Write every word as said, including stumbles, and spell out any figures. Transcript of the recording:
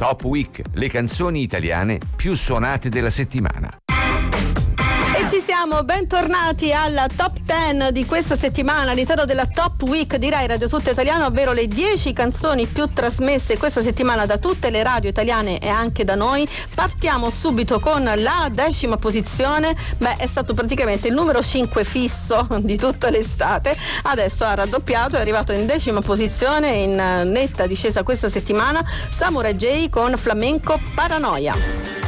Top Week, le canzoni italiane più suonate della settimana. E ci siamo, bentornati alla top dieci di questa settimana all'interno della Top Week di Rai Radio Tutta Italiano, ovvero le dieci canzoni più trasmesse questa settimana da tutte le radio italiane e anche da noi. Partiamo subito con la decima posizione. Beh, è stato praticamente il numero cinque fisso di tutta l'estate, adesso ha raddoppiato, è arrivato in decima posizione in netta discesa questa settimana. Samurai J con Flamenco Paranoia.